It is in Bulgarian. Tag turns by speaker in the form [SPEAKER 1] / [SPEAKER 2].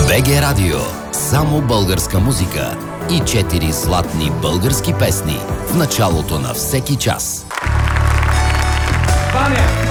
[SPEAKER 1] БГ Радио. Само българска музика и 4 златни български песни в началото на всеки час.
[SPEAKER 2] Ваня!